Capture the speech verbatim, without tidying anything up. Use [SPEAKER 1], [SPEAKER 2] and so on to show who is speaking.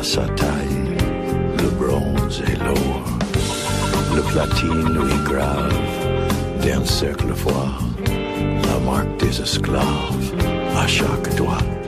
[SPEAKER 1] sa taille, le bronze et l'or. Le platine lui grave d'un cercle fort la marque des esclaves à chaque doigt.